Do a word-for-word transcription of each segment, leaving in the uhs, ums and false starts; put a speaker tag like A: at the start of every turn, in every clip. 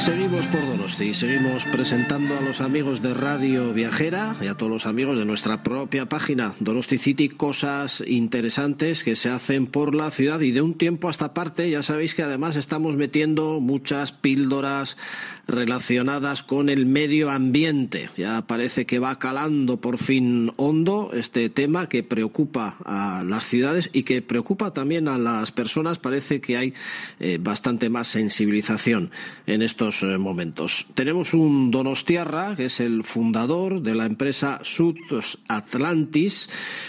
A: Seguimos por Donosti, seguimos presentando a los amigos de Radio Viajera y a todos los amigos de nuestra propia página Donosti City cosas interesantes que se hacen por la ciudad, y de un tiempo a esta parte ya sabéis que además estamos metiendo muchas píldoras relacionadas con el medio ambiente. Ya parece que va calando por fin hondo este tema que preocupa a las ciudades y que preocupa también a las personas. Parece que hay eh, bastante más sensibilización en estos momentos. Tenemos un donostiarra que es el fundador de la empresa Sud Atlantis,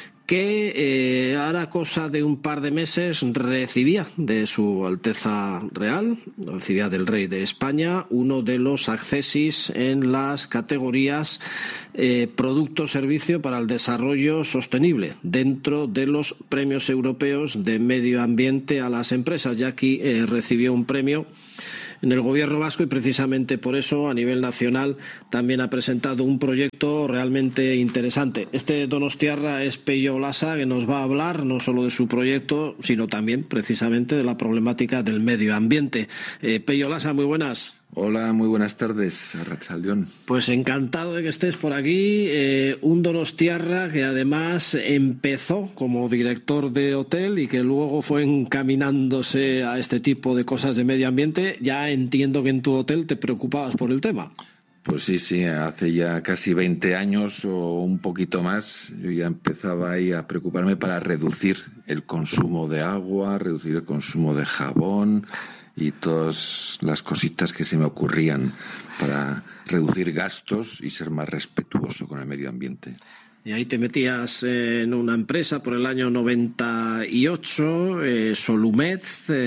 A: que eh, hará cosa de un par de meses recibía de su Alteza Real, recibía del Rey de España, uno de los accesis en las categorías eh, producto-servicio para el desarrollo sostenible dentro de los premios europeos de medio ambiente a las empresas. Ya aquí eh, recibió un premio en el gobierno vasco y precisamente por eso a nivel nacional también ha presentado un proyecto realmente interesante. Este donostiarra es Pello Olasa, que nos va a hablar no solo de su proyecto, sino también precisamente de la problemática del medio ambiente. Eh, Pello Olasa, muy buenas.
B: Hola, muy buenas tardes, Arratsaldeon.
A: Pues encantado de que estés por aquí. Eh, un donostiarra que además empezó como director de hotel y que luego fue encaminándose a este tipo de cosas de medio ambiente. Ya entiendo que en tu hotel te preocupabas por el tema.
B: Pues sí, sí, hace ya casi veinte años o un poquito más, yo ya empezaba ahí a preocuparme para reducir el consumo de agua, reducir el consumo de jabón y todas las cositas que se me ocurrían para reducir gastos y ser más respetuoso con el medio ambiente.
A: Y ahí te metías en una empresa por el año noventa y ocho, eh, Solumed,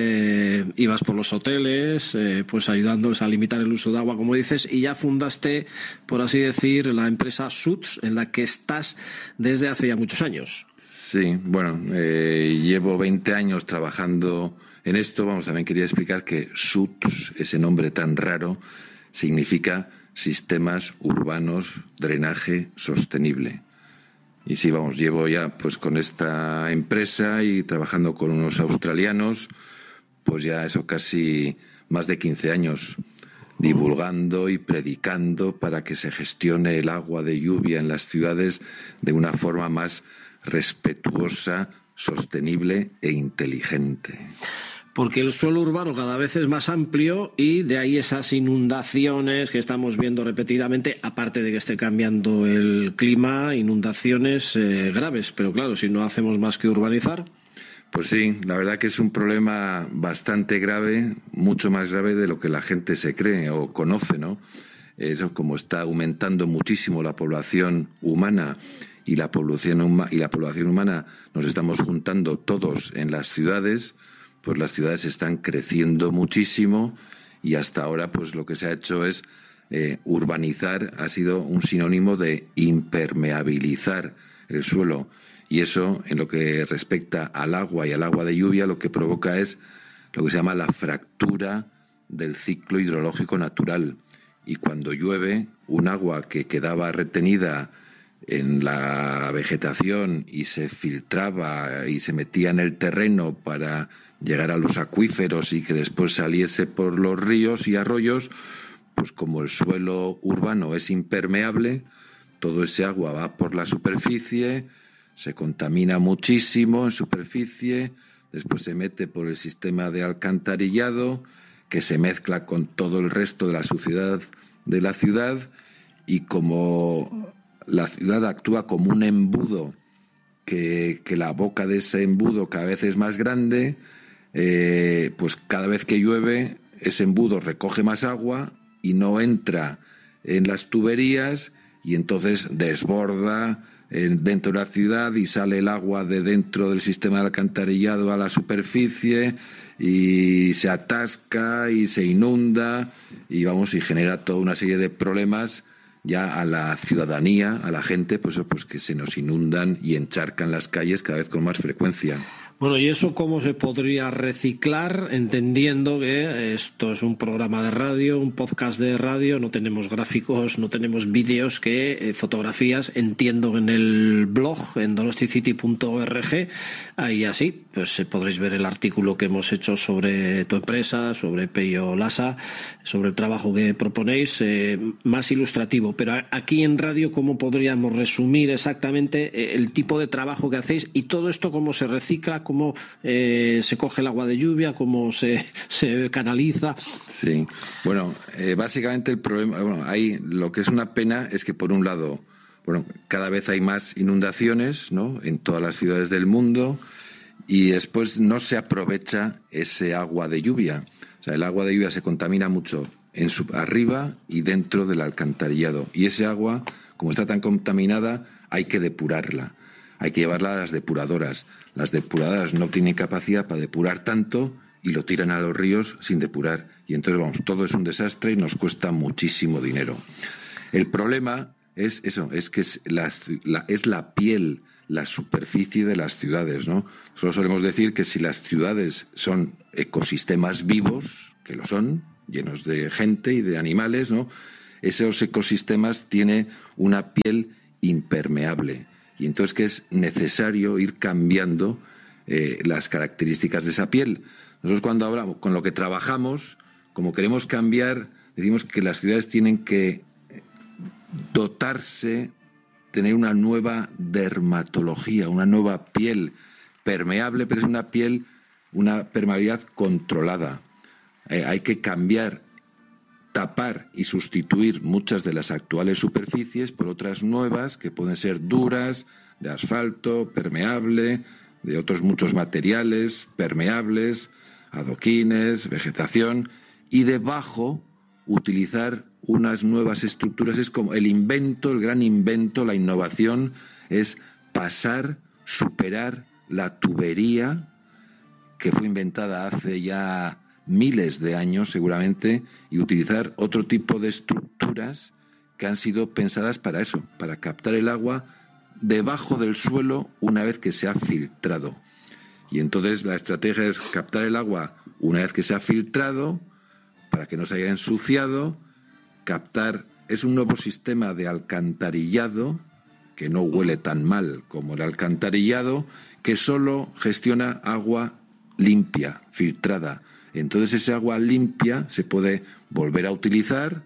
A: eh, ibas por los hoteles, eh, pues ayudándoles a limitar el uso de agua, como dices, y ya fundaste, por así decir, la empresa Suds, en la que estás desde hace ya muchos años.
B: Sí, bueno, eh, llevo veinte años trabajando en esto. Vamos, también quería explicar que Suds, ese nombre tan raro, significa Sistemas Urbanos Drenaje Sostenible. Y sí, vamos, llevo ya pues con esta empresa y trabajando con unos australianos, pues ya eso casi más de quince años, divulgando y predicando para que se gestione el agua de lluvia en las ciudades de una forma más respetuosa, sostenible e inteligente.
A: Porque el suelo urbano cada vez es más amplio y de ahí esas inundaciones que estamos viendo repetidamente, aparte de que esté cambiando el clima, inundaciones eh, graves. Pero claro, si no hacemos más que urbanizar.
B: Pues sí, la verdad que es un problema bastante grave, mucho más grave de lo que la gente se cree o conoce, ¿no? Eso, como está aumentando muchísimo la población humana y la población, huma- y la población humana nos estamos juntando todos en las ciudades, pues las ciudades están creciendo muchísimo y hasta ahora pues lo que se ha hecho es eh, urbanizar, ha sido un sinónimo de impermeabilizar el suelo, y eso en lo que respecta al agua y al agua de lluvia lo que provoca es lo que se llama la fractura del ciclo hidrológico natural, y cuando llueve un agua que quedaba retenida en la vegetación y se filtraba y se metía en el terreno para llegar a los acuíferos y que después saliese por los ríos y arroyos, pues como el suelo urbano es impermeable, todo ese agua va por la superficie, se contamina muchísimo en superficie, después se mete por el sistema de alcantarillado, que se mezcla con todo el resto de la suciedad de la ciudad, y como la ciudad actúa como un embudo, que, que la boca de ese embudo cada vez es más grande, eh, pues cada vez que llueve ese embudo recoge más agua y no entra en las tuberías, y entonces desborda eh, dentro de la ciudad y sale el agua de dentro del sistema de alcantarillado a la superficie y se atasca y se inunda y vamos y genera toda una serie de problemas ya a la ciudadanía, a la gente, pues, pues que se nos inundan y encharcan las calles cada vez con más frecuencia.
A: Bueno, ¿y eso cómo se podría reciclar? Entendiendo que esto es un programa de radio, un podcast de radio, no tenemos gráficos, no tenemos vídeos, que eh, fotografías, entiendo en el blog, en donosticity punto org, ahí así, pues eh, podréis ver el artículo que hemos hecho sobre tu empresa, sobre Peyo Lasa, sobre el trabajo que proponéis, eh, más ilustrativo. Pero aquí en radio, ¿cómo podríamos resumir exactamente el tipo de trabajo que hacéis y todo esto cómo se recicla, cómo eh, se coge el agua de lluvia, cómo se, se canaliza?
B: Sí, bueno, eh, básicamente el problema, bueno, hay, lo que es una pena es que por un lado, bueno, cada vez hay más inundaciones, ¿no?, en todas las ciudades del mundo, y después no se aprovecha ese agua de lluvia. O sea, el agua de lluvia se contamina mucho en su, arriba y dentro del alcantarillado, y ese agua, como está tan contaminada, hay que depurarla. Hay que llevarla a las depuradoras. Las depuradoras no tienen capacidad para depurar tanto y lo tiran a los ríos sin depurar. Y entonces, vamos, todo es un desastre y nos cuesta muchísimo dinero. El problema es eso, es que es la, la, es la piel, la superficie de las ciudades, ¿no? Nosotros solemos decir que si las ciudades son ecosistemas vivos, que lo son, llenos de gente y de animales, ¿no?, esos ecosistemas tienen una piel impermeable. Y entonces que es necesario ir cambiando eh, las características de esa piel. Nosotros cuando hablamos, con lo que trabajamos, como queremos cambiar, decimos que las ciudades tienen que dotarse, tener una nueva dermatología, una nueva piel permeable, pero es una piel, una permeabilidad controlada. Eh, hay que cambiar, tapar y sustituir muchas de las actuales superficies por otras nuevas que pueden ser duras, de asfalto, permeable, de otros muchos materiales, permeables, adoquines, vegetación, y debajo utilizar unas nuevas estructuras. Es como el invento, el gran invento, la innovación, es pasar, superar la tubería que fue inventada hace ya miles de años seguramente, y utilizar otro tipo de estructuras que han sido pensadas para eso, para captar el agua debajo del suelo una vez que se ha filtrado. Y entonces la estrategia es captar el agua una vez que se ha filtrado para que no se haya ensuciado, captar, es un nuevo sistema de alcantarillado que no huele tan mal como el alcantarillado, que solo gestiona agua limpia, filtrada. Entonces ese agua limpia se puede volver a utilizar,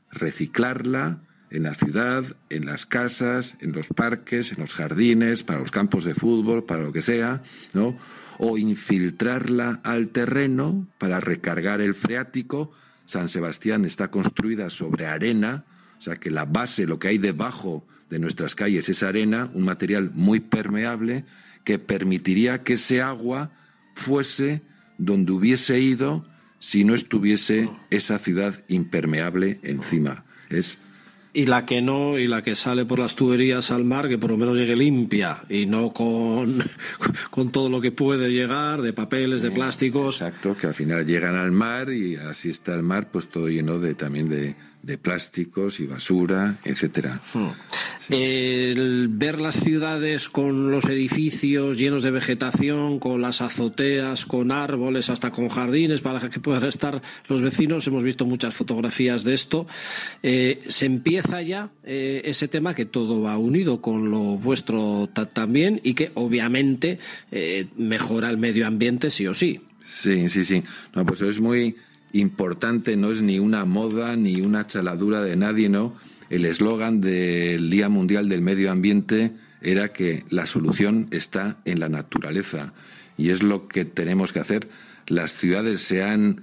B: reciclarla en la ciudad, en las casas, en los parques, en los jardines, para los campos de fútbol, para lo que sea, ¿no? O infiltrarla al terreno para recargar el freático. San Sebastián está construida sobre arena, o sea que la base, lo que hay debajo de nuestras calles es arena, un material muy permeable que permitiría que ese agua fuese donde hubiese ido si no estuviese esa ciudad impermeable encima. Es
A: Y la que no, y la que sale por las tuberías al mar, que por lo menos llegue limpia y no con, con todo lo que puede llegar, de papeles, de plásticos.
B: Exacto, que al final llegan al mar y así está el mar, pues todo lleno de también de, de plásticos y basura, etcétera.
A: Hmm. Sí. El ver las ciudades con los edificios llenos de vegetación, con las azoteas, con árboles, hasta con jardines para que puedan estar los vecinos, hemos visto muchas fotografías de esto. Eh, se empieza ya eh, ese tema, que todo va unido con lo vuestro también, y que obviamente eh, mejora el medio ambiente sí o sí.
B: Sí, sí, sí. No, pues eso es muy importante, no es ni una moda ni una chaladura de nadie, ¿no? El eslogan del Día Mundial del Medio Ambiente era que la solución está en la naturaleza, y es lo que tenemos que hacer. Las ciudades se han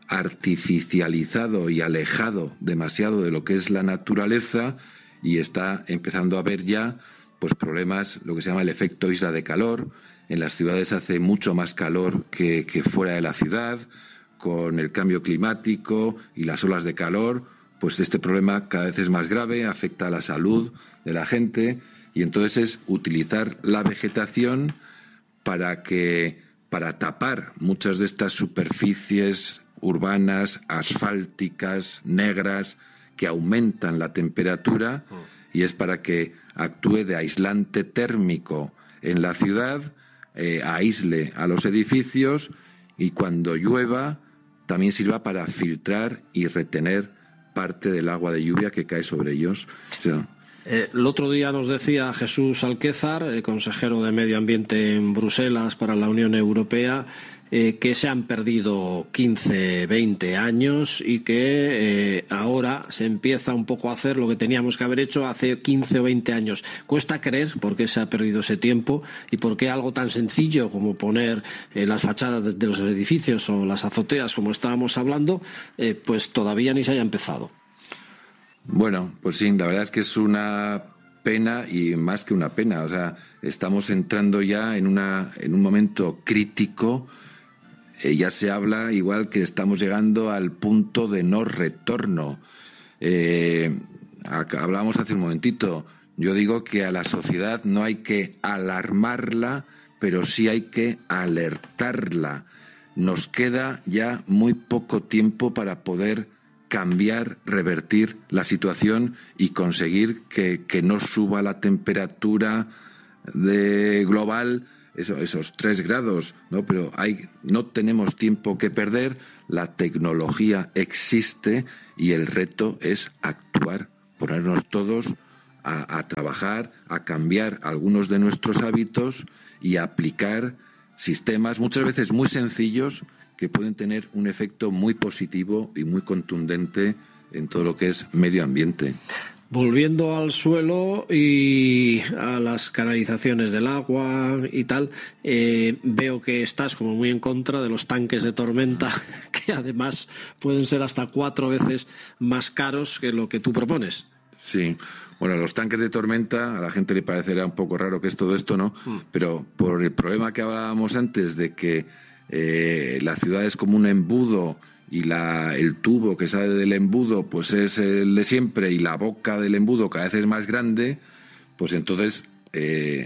B: artificializado y alejado demasiado de lo que es la naturaleza, y está empezando a haber ya pues problemas, lo que se llama el efecto isla de calor. En las ciudades hace mucho más calor que, que fuera de la ciudad, con el cambio climático y las olas de calor. Pues este problema cada vez es más grave, afecta a la salud de la gente, y entonces es utilizar la vegetación para que, para tapar muchas de estas superficies urbanas, asfálticas, negras, que aumentan la temperatura, y es para que actúe de aislante térmico en la ciudad, eh, aísle a los edificios y cuando llueva también sirva para filtrar y retener parte del agua de lluvia que cae sobre ellos. O sea,
A: Eh, el otro día nos decía Jesús Alquézar, eh, consejero de Medio Ambiente en Bruselas para la Unión Europea, eh, que se han perdido quince, veinte años y que eh, ahora se empieza un poco a hacer lo que teníamos que haber hecho hace quince o veinte años. Cuesta creer por qué se ha perdido ese tiempo y por qué algo tan sencillo como poner eh, las fachadas de, de los edificios o las azoteas, como estábamos hablando, eh, pues todavía ni se haya empezado.
B: Bueno, pues sí, la verdad es que es una pena y más que una pena. O sea, estamos entrando ya en una en un momento crítico. Eh, ya se habla igual que estamos llegando al punto de no retorno. Eh, hablábamos hace un momentito. Yo digo que a la sociedad no hay que alarmarla, pero sí hay que alertarla. Nos queda ya muy poco tiempo para poder cambiar, revertir la situación y conseguir que, que no suba la temperatura de global eso, esos tres grados, ¿no? Pero hay, no tenemos tiempo que perder, la tecnología existe y el reto es actuar, ponernos todos a, a trabajar, a cambiar algunos de nuestros hábitos y a aplicar sistemas muchas veces muy sencillos que pueden tener un efecto muy positivo y muy contundente en todo lo que es medio ambiente.
A: Volviendo al suelo y a las canalizaciones del agua y tal, eh, veo que estás como muy en contra de los tanques de tormenta, que además pueden ser hasta cuatro veces más caros que lo que tú propones.
B: Sí, bueno, los tanques de tormenta, a la gente le parecerá un poco raro que es todo esto, ¿no? Mm. Pero por el problema que hablábamos antes de que Eh, la ciudad es como un embudo y la, el tubo que sale del embudo pues es el de siempre y la boca del embudo cada vez es más grande, pues entonces eh,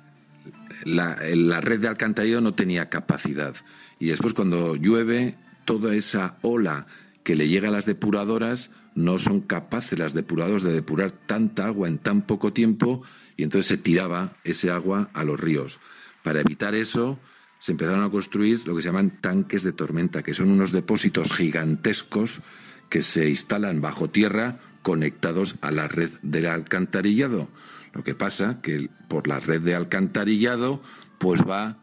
B: la, la red de alcantarillado no tenía capacidad. Y después cuando llueve, toda esa ola que le llega a las depuradoras no son capaces las depuradoras de depurar tanta agua en tan poco tiempo y entonces se tiraba ese agua a los ríos. Para evitar eso se empezaron a construir lo que se llaman tanques de tormenta, que son unos depósitos gigantescos que se instalan bajo tierra conectados a la red del alcantarillado. Lo que pasa que por la red de alcantarillado pues va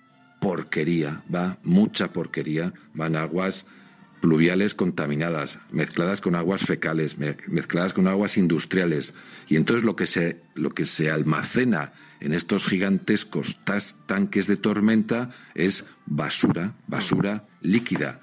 B: porquería, va mucha porquería, van aguas pluviales contaminadas, mezcladas con aguas fecales, mezcladas con aguas industriales. Y entonces lo que se, lo que se almacena en estos gigantescos tas, tanques de tormenta es basura, basura líquida.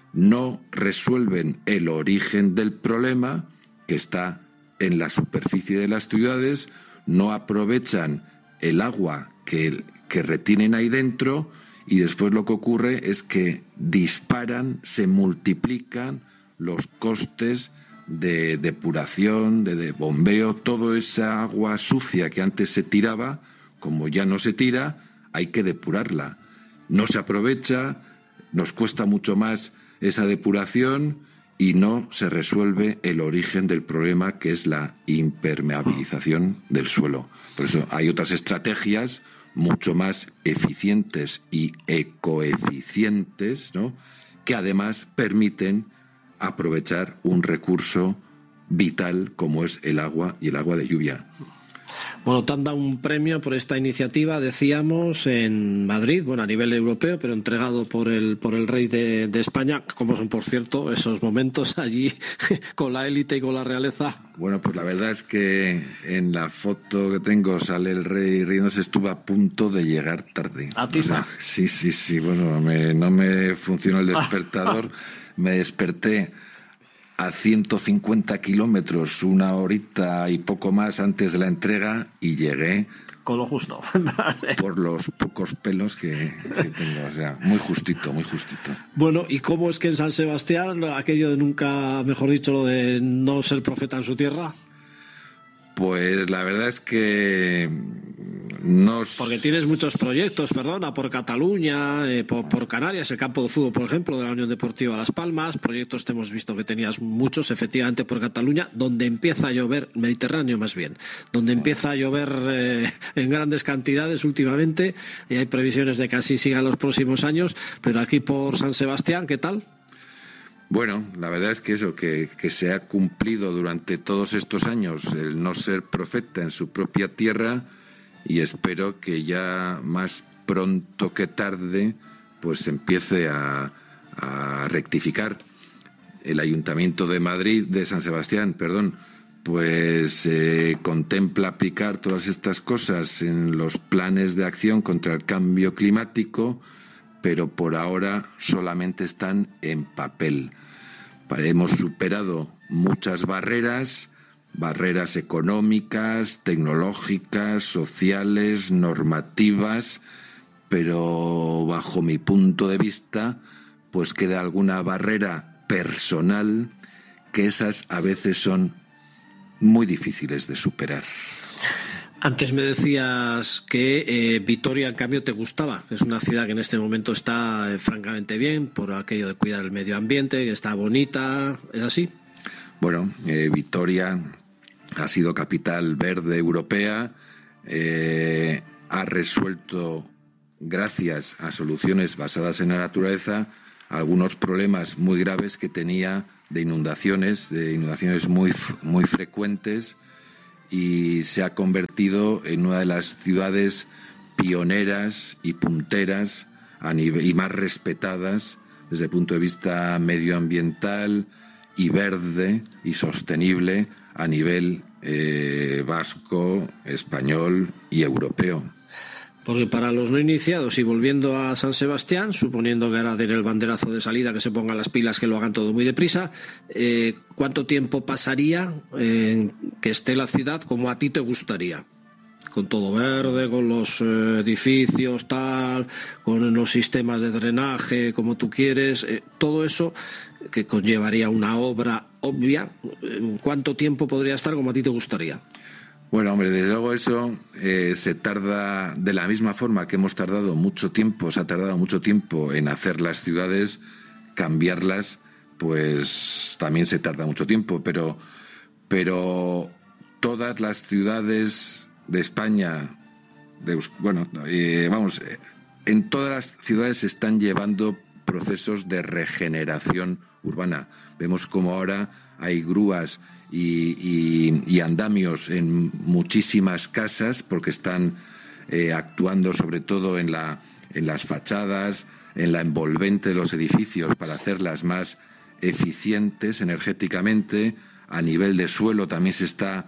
B: No resuelven el origen del problema, que está en la superficie de las ciudades, no aprovechan el agua que, que retienen ahí dentro y después lo que ocurre es que disparan, se multiplican los costes de depuración, de, de bombeo, toda esa agua sucia que antes se tiraba, como ya no se tira, hay que depurarla. No se aprovecha, nos cuesta mucho más esa depuración y no se resuelve el origen del problema, que es la impermeabilización del suelo. Por eso hay otras estrategias mucho más eficientes y ecoeficientes, ¿no?, que además permiten aprovechar un recurso vital como es el agua y el agua de lluvia.
A: Bueno, te han dado un premio por esta iniciativa, decíamos, en Madrid, bueno, a nivel europeo, pero entregado por el por el rey de, de España. ¿Cómo son, por cierto, esos momentos allí con la élite y con la realeza?
B: Bueno, pues la verdad es que en la foto que tengo sale el rey riéndose, estuvo a punto de llegar tarde.
A: ¿A ti? O sea,
B: sí, sí, sí, bueno, me, no me funcionó el despertador, me desperté a ciento cincuenta kilómetros, una horita y poco más antes de la entrega y llegué
A: con lo justo. Vale.
B: Por los pocos pelos que, que tengo, o sea, muy justito, muy justito.
A: Bueno, ¿y cómo es que en San Sebastián aquello de nunca, mejor dicho, lo de no ser profeta en su tierra?
B: Pues la verdad es que nos...
A: Porque tienes muchos proyectos, perdona, por Cataluña, eh, por, por Canarias, el campo de fútbol, por ejemplo, de la Unión Deportiva Las Palmas. Proyectos te hemos visto que tenías muchos, efectivamente, por Cataluña, donde empieza a llover, Mediterráneo más bien, donde empieza a llover eh, en grandes cantidades últimamente, y hay previsiones de que así sigan los próximos años. Pero aquí por San Sebastián, ¿qué tal?
B: Bueno, la verdad es que eso, que, que se ha cumplido durante todos estos años el no ser profeta en su propia tierra, y espero que ya más pronto que tarde pues empiece a, a rectificar. El Ayuntamiento de Madrid, de San Sebastián, perdón, pues eh, contempla aplicar todas estas cosas en los planes de acción contra el cambio climático, pero por ahora solamente están en papel. Hemos superado muchas barreras, barreras económicas, tecnológicas, sociales, normativas, pero bajo mi punto de vista, pues queda alguna barrera personal, que esas a veces son muy difíciles de superar.
A: Antes me decías que eh, Vitoria, en cambio, te gustaba, que es una ciudad que en este momento está eh, francamente bien, por aquello de cuidar el medio ambiente, que está bonita, ¿es así?
B: Bueno, eh, Vitoria ha sido capital verde europea, eh, ha resuelto, gracias a soluciones basadas en la naturaleza, algunos problemas muy graves que tenía de inundaciones, de inundaciones muy, muy frecuentes, y se ha convertido en una de las ciudades pioneras y punteras a nivel, y más respetadas desde el punto de vista medioambiental y verde y sostenible a nivel eh, vasco, español y europeo.
A: Porque para los no iniciados, y volviendo a San Sebastián, suponiendo que ahora den el banderazo de salida, que se pongan las pilas, que lo hagan todo muy deprisa, eh, ¿cuánto tiempo pasaría en que esté la ciudad como a ti te gustaría? Con todo verde, con los eh, edificios, tal, con los sistemas de drenaje, como tú quieres, eh, todo eso que conllevaría una obra obvia. ¿En cuánto tiempo podría estar como a ti te gustaría?
B: Bueno, hombre, desde luego eso eh, se tarda de la misma forma que hemos tardado mucho tiempo, se ha tardado mucho tiempo en hacer las ciudades, cambiarlas, pues también se tarda mucho tiempo, pero, pero todas las ciudades de España, de, bueno, eh, vamos, en todas las ciudades se están llevando procesos de regeneración urbana. Vemos como ahora hay grúas Y, y, y andamios en muchísimas casas, porque están eh, actuando sobre todo en, la, en las fachadas, en la envolvente de los edificios, para hacerlas más eficientes energéticamente. A nivel de suelo también se está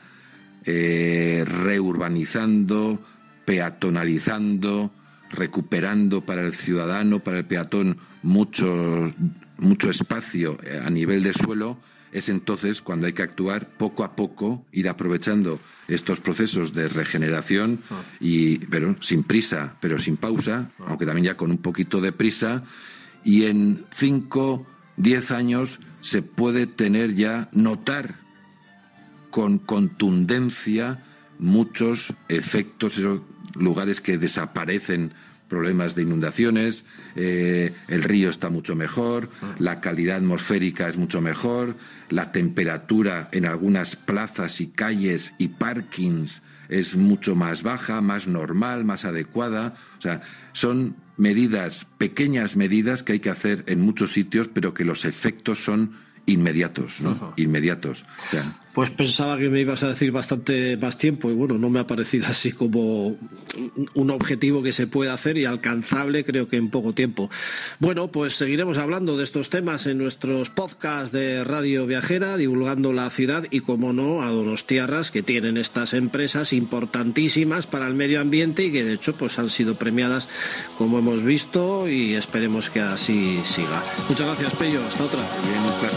B: eh, reurbanizando, peatonalizando, recuperando para el ciudadano, para el peatón, mucho, mucho espacio a nivel de suelo. Es entonces cuando hay que actuar poco a poco, ir aprovechando estos procesos de regeneración, y pero sin prisa, pero sin pausa, aunque también ya con un poquito de prisa, y en cinco, diez años se puede tener ya, notar con contundencia muchos efectos, esos lugares que desaparecen, problemas de inundaciones, eh, el río está mucho mejor, la calidad atmosférica es mucho mejor, la temperatura en algunas plazas y calles y parkings es mucho más baja, más normal, más adecuada. O sea, son medidas, pequeñas medidas que hay que hacer en muchos sitios, pero que los efectos son inmediatos, ¿no? Uh-huh. Inmediatos. O sea,
A: pues pensaba que me ibas a decir bastante más tiempo, y bueno, no me ha parecido así como un objetivo que se puede hacer y alcanzable, creo que en poco tiempo. Bueno, pues seguiremos hablando de estos temas en nuestros podcasts de Radio Viajera, divulgando la ciudad y, como no, a donostiarras, que tienen estas empresas importantísimas para el medio ambiente y que de hecho pues han sido premiadas, como hemos visto, y esperemos que así siga. Muchas gracias, Pello. Hasta otra.
B: Bien,